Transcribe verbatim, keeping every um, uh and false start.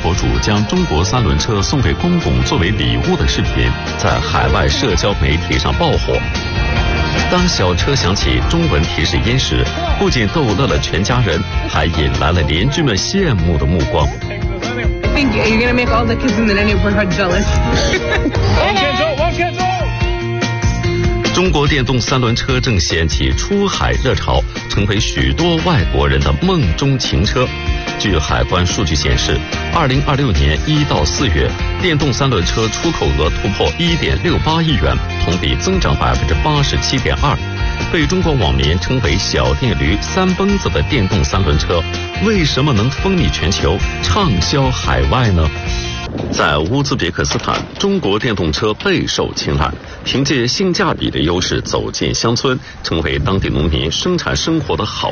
博主将中国三轮车送给公公作为礼物的视频在海外社交媒体上爆火。当小车响起中文提示音时，不仅逗乐了全家人，还引来了邻居们羡慕的目光。 I think you're gonna make all the kids in the neighborhood jealous. One can't go, one can't go. 中国电动三轮车正掀起出海热潮，成为许多外国人的梦中情车。据海关数据显示，二零二六年一到四月，电动三轮车出口额突破一点六八亿元，同比增长百分之八十七点二。被中国网民称为“小电驴”“三蹦子”的电动三轮车，为什么能风靡全球、畅销海外呢？在乌兹别克斯坦，中国电动车备受青睐，凭借性价比的优势走进乡村，成为当地农民生产生活的好